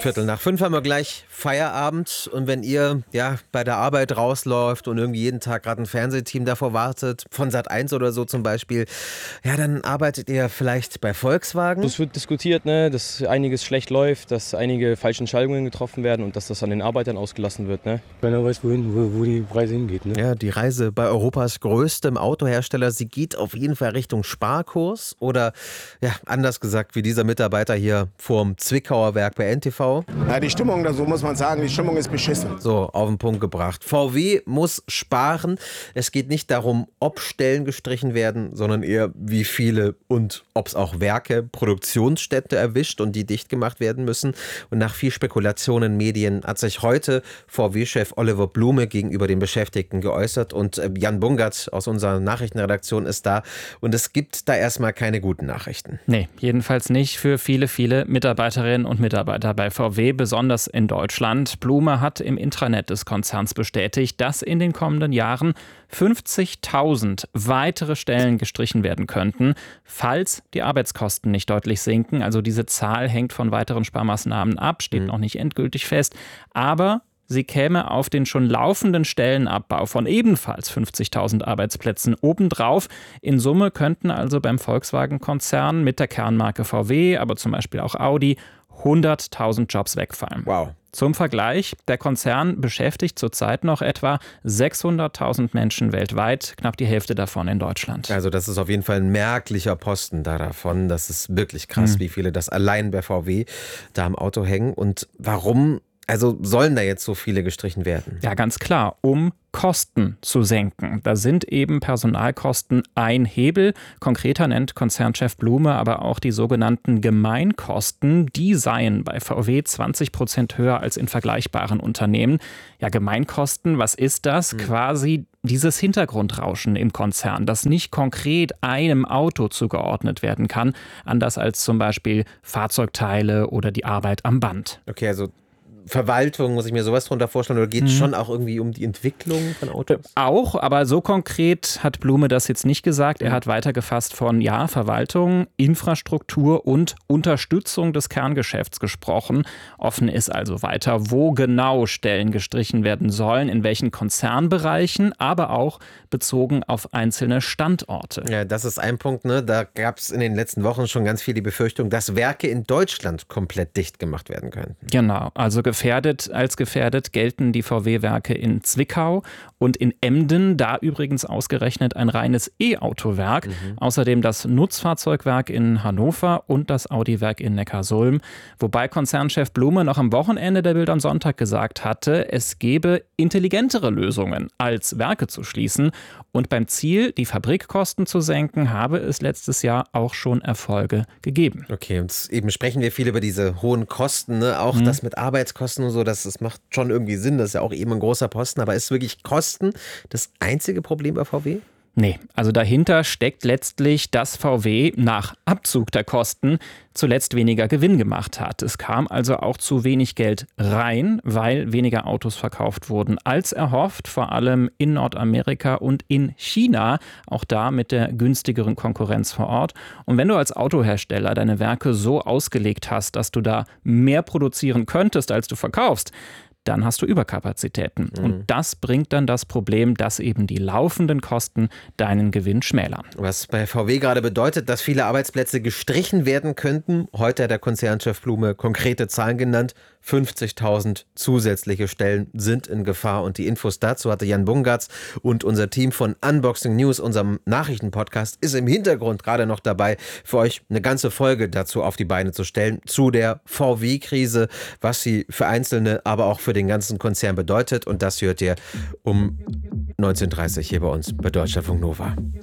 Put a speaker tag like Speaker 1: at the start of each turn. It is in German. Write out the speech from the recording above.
Speaker 1: 4:45 haben wir gleich Feierabend. Und wenn ihr bei der Arbeit rausläuft und irgendwie jeden Tag gerade ein Fernsehteam davor wartet, von Sat.1 oder so zum Beispiel, dann arbeitet ihr vielleicht bei Volkswagen.
Speaker 2: Es wird diskutiert, dass einiges schlecht läuft, dass einige falsche Entscheidungen getroffen werden und dass das an den Arbeitern ausgelassen wird.
Speaker 3: Keiner weiß, wo die Reise hingeht.
Speaker 1: Ja, die Reise bei Europas größtem Autohersteller, sie geht auf jeden Fall Richtung Sparkurs oder, anders gesagt, wie dieser Mitarbeiter hier vorm Zwickauer Werk bei NTV.
Speaker 4: Ja, die Stimmung, so muss man sagen, die Stimmung ist beschissen.
Speaker 1: So, auf den Punkt gebracht. VW muss sparen. Es geht nicht darum, ob Stellen gestrichen werden, sondern eher wie viele und ob es auch Werke, Produktionsstätte erwischt und die dicht gemacht werden müssen. Und nach viel Spekulation in Medien hat sich heute VW-Chef Oliver Blume gegenüber den Beschäftigten geäußert und Jan Bungert aus unserer Nachrichtenredaktion ist da und es gibt da erstmal keine guten Nachrichten.
Speaker 5: Nee, jedenfalls nicht für viele, viele Mitarbeiterinnen und Mitarbeiter bei VW, besonders in Deutschland. Blume hat im Intranet des Konzerns bestätigt, dass in den kommenden Jahren 50.000 weitere Stellen gestrichen werden könnten, falls die Arbeitskosten nicht deutlich sinken. Also diese Zahl hängt von weiteren Sparmaßnahmen ab, steht noch nicht endgültig fest, aber sie käme auf den schon laufenden Stellenabbau von ebenfalls 50.000 Arbeitsplätzen obendrauf. In Summe könnten also beim Volkswagen-Konzern mit der Kernmarke VW, aber zum Beispiel auch Audi, 100.000 Jobs wegfallen.
Speaker 1: Wow.
Speaker 5: Zum Vergleich, der Konzern beschäftigt zurzeit noch etwa 600.000 Menschen weltweit, knapp die Hälfte davon in Deutschland.
Speaker 1: Also das ist auf jeden Fall ein merklicher Posten davon. Das ist wirklich krass, wie viele das allein bei VW da am Auto hängen. Und warum sollen da jetzt so viele gestrichen werden?
Speaker 5: Ja, ganz klar, um Kosten zu senken. Da sind eben Personalkosten ein Hebel. Konkreter nennt Konzernchef Blume aber auch die sogenannten Gemeinkosten. Die seien bei VW 20% höher als in vergleichbaren Unternehmen. Ja, Gemeinkosten, was ist das? Quasi dieses Hintergrundrauschen im Konzern, das nicht konkret einem Auto zugeordnet werden kann, anders als zum Beispiel Fahrzeugteile oder die Arbeit am Band.
Speaker 1: Okay, also Verwaltung, muss ich mir sowas drunter vorstellen, oder geht es schon auch irgendwie um die Entwicklung von Autos?
Speaker 5: Auch, aber so konkret hat Blume das jetzt nicht gesagt. Er hat weitergefasst von Verwaltung, Infrastruktur und Unterstützung des Kerngeschäfts gesprochen. Offen ist also weiter, wo genau Stellen gestrichen werden sollen, in welchen Konzernbereichen, aber auch bezogen auf einzelne Standorte.
Speaker 1: Ja, das ist ein Punkt, Da gab es in den letzten Wochen schon ganz viel die Befürchtung, dass Werke in Deutschland komplett dicht gemacht werden könnten.
Speaker 5: Genau, also als gefährdet gelten die VW-Werke in Zwickau und in Emden, da übrigens ausgerechnet ein reines E-Auto-Werk. Außerdem das Nutzfahrzeugwerk in Hannover und das Audi-Werk in Neckarsulm. Wobei Konzernchef Blume noch am Wochenende der Bild am Sonntag gesagt hatte, es gebe intelligentere Lösungen, als Werke zu schließen. Und beim Ziel, die Fabrikkosten zu senken, habe es letztes Jahr auch schon Erfolge gegeben.
Speaker 1: Okay, und eben sprechen wir viel über diese hohen Kosten, auch das mit Arbeitskosten und so, das macht schon irgendwie Sinn, das ist ja auch eben ein großer Posten, aber ist wirklich Kosten das einzige Problem bei VW?
Speaker 5: Nee, also dahinter steckt letztlich, dass VW nach Abzug der Kosten zuletzt weniger Gewinn gemacht hat. Es kam also auch zu wenig Geld rein, weil weniger Autos verkauft wurden als erhofft, vor allem in Nordamerika und in China, auch da mit der günstigeren Konkurrenz vor Ort. Und wenn du als Autohersteller deine Werke so ausgelegt hast, dass du da mehr produzieren könntest, als du verkaufst, dann hast du Überkapazitäten. Und das bringt dann das Problem, dass eben die laufenden Kosten deinen Gewinn schmälern.
Speaker 1: Was bei VW gerade bedeutet, dass viele Arbeitsplätze gestrichen werden könnten. Heute hat der Konzernchef Blume konkrete Zahlen genannt. 50.000 zusätzliche Stellen sind in Gefahr. Und die Infos dazu hatte Jan Bungartz und unser Team von Unboxing News, unserem Nachrichtenpodcast, ist im Hintergrund gerade noch dabei, für euch eine ganze Folge dazu auf die Beine zu stellen, zu der VW-Krise, was sie für Einzelne, aber auch für den ganzen Konzern bedeutet. Und das hört ihr um 19:30 hier bei uns bei Deutschlandfunk Nova.